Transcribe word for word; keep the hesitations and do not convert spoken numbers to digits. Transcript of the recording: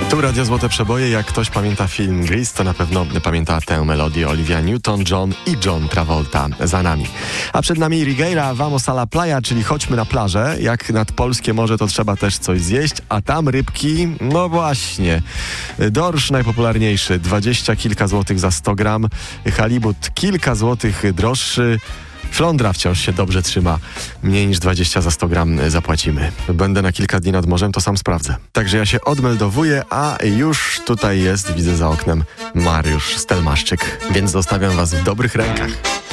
Tu Radio Złote Przeboje. Jak ktoś pamięta film Grease, to na pewno pamięta tę melodię. Olivia Newton-John i John Travolta za nami. A przed nami Rigueira Vamos a la Playa, czyli chodźmy na plażę. Jak nad polskie morze, to trzeba też coś zjeść, a tam rybki, no właśnie. Dorsz najpopularniejszy, dwadzieścia kilka złotych za sto gram. Halibut kilka złotych droższy. Flądra wciąż się dobrze trzyma. Mniej niż dwadzieścia za sto gram zapłacimy. Będę na kilka dni nad morzem, to sam sprawdzę. Także ja się odmeldowuję, a już tutaj jest, widzę za oknem, Mariusz Stelmaszczyk. Więc zostawiam was w dobrych rękach.